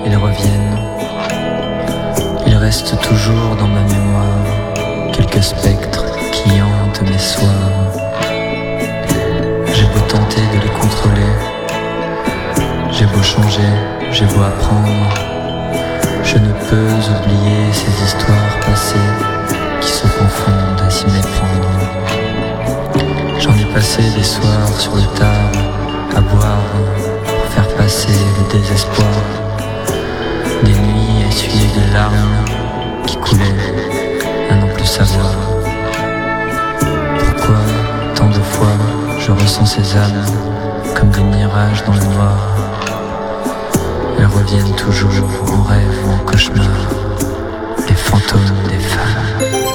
ils reviennent. Il reste toujours dans ma mémoire quelques spectres qui hantent mes soirs. J'ai beau tenter de les contrôler, j'ai beau changer, j'ai beau apprendre, je ne peux oublier ces histoires passées qui se confondent à s'y méprendre. J'en ai passé des soirs sur le tard à boire pour faire passer le désespoir, des nuits à essuyer des larmes qui coulaient à non plus savoir pourquoi tant de fois je ressens ces âmes comme des mirages dans le noir. Elles reviennent toujours en rêve ou en cauchemar, les fantômes des femmes.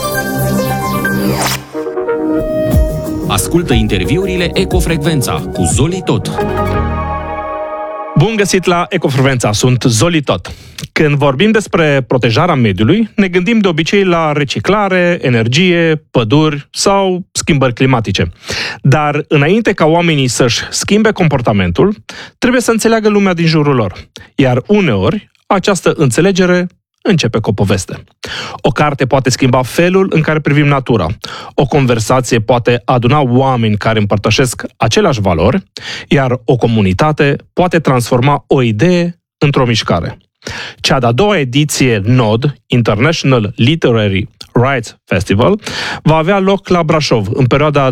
Ascultă interviurile Ecofrecvența cu Zoli Tot. Bun găsit la Ecofrecvența, sunt Zoli Tot. Când vorbim despre protejarea mediului, ne gândim de obicei la reciclare, energie, păduri sau schimbări climatice. Dar înainte ca oamenii să-și schimbe comportamentul, trebuie să înțeleagă lumea din jurul lor. Iar uneori, această înțelegere începe cu o poveste. O carte poate schimba felul în care privim natura. O conversație poate aduna oameni care împărtășesc aceleași valori, iar o comunitate poate transforma o idee într-o mișcare. Cea de-a doua ediție NOD, International Literary Rights Festival, va avea loc la Brașov în perioada 24-27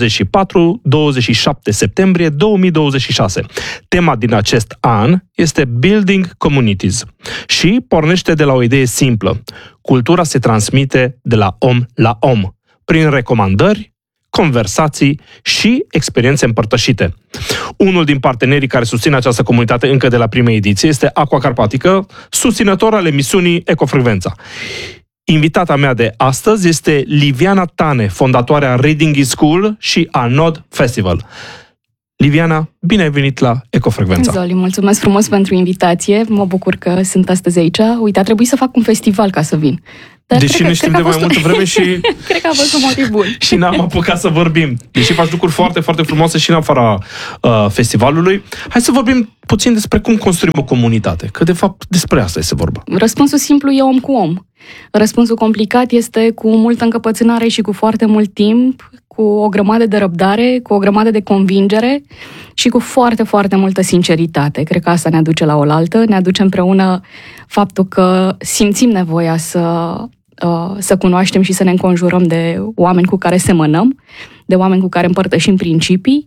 septembrie 2026. Tema din acest an este Building Communities și pornește de la o idee simplă. Cultura se transmite de la om la om, prin recomandări, conversații și experiențe împărtășite. Unul din partenerii care susține această comunitate încă de la prima ediție este Aqua Carpatică, susținător al emisiunii Ecofrecvența. Invitata mea de astăzi este Liviana Tane, fondatoarea Reading is Cool și a NOD Festival. Liviana, bine ai venit la Ecofrecvența. Zoli, mulțumesc frumos pentru invitație. Mă bucur că sunt astăzi aici. Uite, a trebuit să fac un festival ca să vin. Dar deși nu știm de mai multă vreme și... Cred că a fost un motiv bun. Și n-am apucat să vorbim. Deși faci lucruri foarte, foarte frumoase și în afara festivalului. Hai să vorbim puțin despre cum construim o comunitate. Că, de fapt, despre asta este vorba. Răspunsul simplu e om cu om. Răspunsul complicat este cu multă încăpățânare și cu foarte mult timp, cu o grămadă de răbdare, cu o grămadă de convingere și cu foarte, foarte multă sinceritate. Cred că asta ne aduce la oaltă, ne aduce împreună faptul că simțim nevoia să cunoaștem și să ne înconjurăm de oameni cu care semănăm, de oameni cu care împărtășim principii,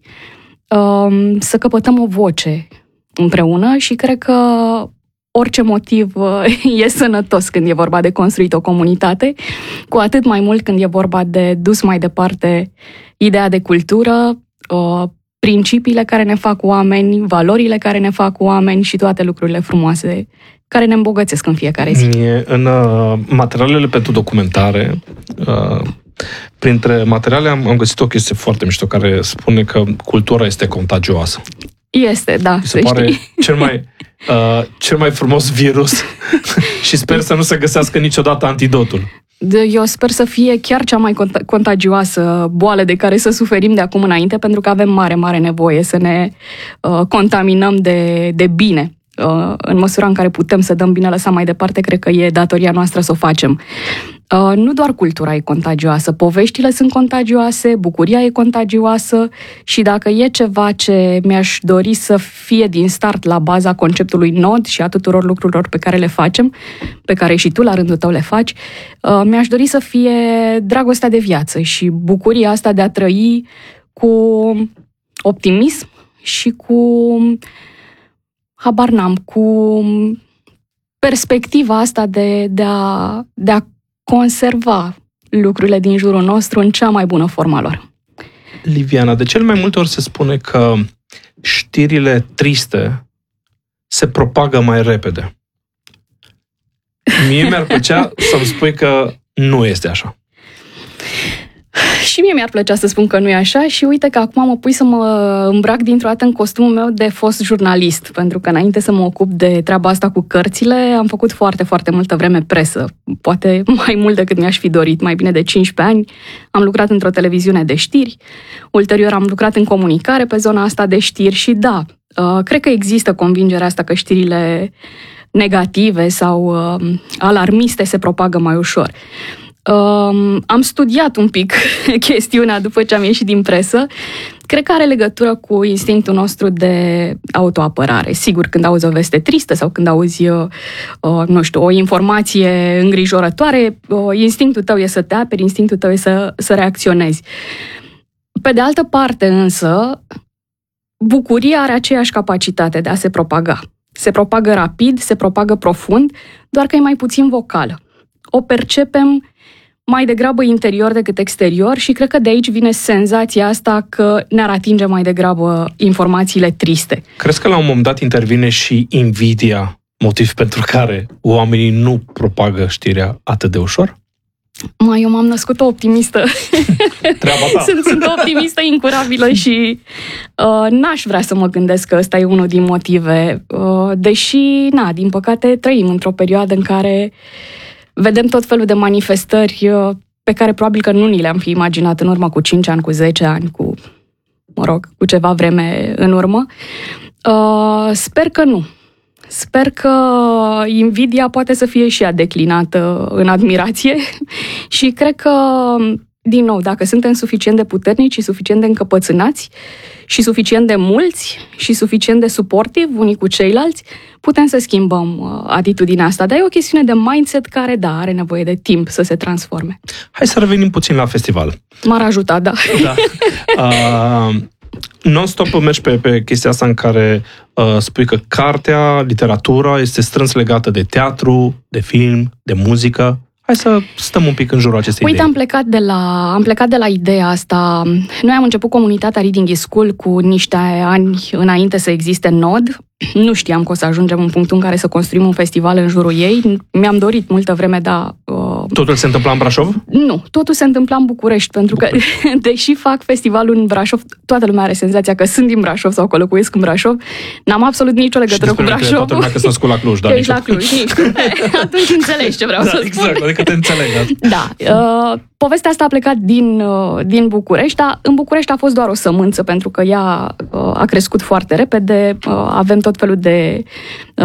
să căpătăm o voce împreună și cred că orice motiv e sănătos când e vorba de construit o comunitate, cu atât mai mult când e vorba de dus mai departe ideea de cultură, principiile care ne fac oameni, valorile care ne fac oameni și toate lucrurile frumoase care ne îmbogățesc în fiecare zi. În materialele pentru documentare, printre materiale am găsit o chestie foarte mișto care spune că cultura este contagioasă. Este, da. Se pare cel mai frumos virus și sper să nu se găsească niciodată antidotul. Eu sper să fie chiar cea mai contagioasă boală de care să suferim de acum înainte, pentru că avem mare, mare nevoie să ne contaminăm de bine. În măsura în care putem să dăm bine lăsat mai departe, cred că e datoria noastră să o facem. Nu doar cultura e contagioasă, poveștile sunt contagioase, bucuria e contagioasă și dacă e ceva ce mi-aș dori să fie din start la baza conceptului NOD și a tuturor lucrurilor pe care le facem, pe care și tu la rândul tău le faci, mi-aș dori să fie dragostea de viață și bucuria asta de a trăi cu optimism și cu, habar n-am, cu perspectiva asta de a conserva lucrurile din jurul nostru în cea mai bună forma lor. Liviana, de cel mai multe ori se spune că știrile triste se propagă mai repede. Mie mi-ar plăcea să-mi spui că nu este așa. Și mie mi-ar plăcea să spun că nu e așa și uite că acum mă pui să mă îmbrac dintr-o dată în costumul meu de fost jurnalist, pentru că înainte să mă ocup de treaba asta cu cărțile, am făcut foarte, foarte multă vreme presă, poate mai mult decât mi-aș fi dorit, mai bine de 15 ani. Am lucrat într-o televiziune de știri, ulterior am lucrat în comunicare pe zona asta de știri și da, Cred că există convingerea asta că știrile negative sau alarmiste se propagă mai ușor. Am studiat un pic chestiunea după ce am ieșit din presă. Cred că are legătură cu instinctul nostru de autoapărare. Sigur, când auzi o veste tristă sau când auzi, nu știu, o informație îngrijorătoare, instinctul tău e să te aperi, instinctul tău e să reacționezi. Pe de altă parte, însă, bucuria are aceeași capacitate de a se propaga. Se propagă rapid, se propagă profund, doar că e mai puțin vocală. O percepem mai degrabă interior decât exterior și cred că de aici vine senzația asta că ne-ar atinge mai degrabă informațiile triste. Crezi că la un moment dat intervine și invidia, motiv pentru care oamenii nu propagă știrea atât de ușor? Eu m-am născut o optimistă. Treaba ta. Sunt o optimistă incurabilă și n-aș vrea să mă gândesc că ăsta e unul din motive. Deși, din păcate, trăim într-o perioadă în care vedem tot felul de manifestări pe care probabil că nu ni le-am fi imaginat în urmă cu 5 ani, cu 10 ani, cu ceva vreme în urmă. Sper că nu. Sper că invidia poate să fie și ea declinată în admirație și cred că, din nou, dacă suntem suficient de puternici și suficient de încăpățânați și suficient de mulți și suficient de suportivi unii cu ceilalți, putem să schimbăm atitudinea asta. Dar e o chestiune de mindset care, are nevoie de timp să se transforme. Hai să revenim puțin la festival. M-ar ajuta, da. Non-stop mergi pe chestia asta în care spui că cartea, literatura este strâns legată de teatru, de film, de muzică. Hai să stăm un pic în jurul acestei idei. Am plecat de la ideea asta. Noi am început comunitatea Reading is Cool cu niște ani înainte să existe Nod. Nu știam că o să ajungem în punctul în care să construim un festival în jurul ei. Mi-am dorit multă vreme, dar... Totul se întâmpla în Brașov? Nu, totul se întâmpla în București, pentru că, deși fac festivalul în Brașov, toată lumea are senzația că sunt din Brașov sau că locuiesc în Brașov. N-am absolut nicio legătură cu Brașov. Toată lumea că s-a născut la Cluj, ești la Cluj. Atunci înțelegi ce vreau să spun. Exact, adică te înțeleg. Da. Povestea asta a plecat din București, dar în București a fost doar o sămânță, pentru că ea a crescut foarte repede. Avem tot felul de